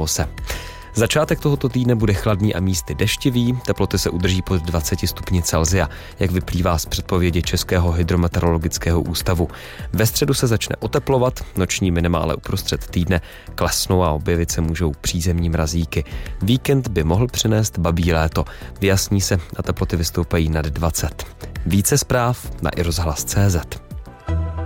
Stalo se. Začátek tohoto týdne bude chladný a místy deštivý, teploty se udrží pod 20 stupni Celsia, jak vyplývá z předpovědi Českého hydrometeorologického ústavu. Ve středu se začne oteplovat, noční minimále uprostřed týdne klesnou a objevit se můžou přízemní mrazíky. Víkend by mohl přinést babí léto, vyjasní se a teploty vystoupají nad 20. Více zpráv na iRozhlas.cz.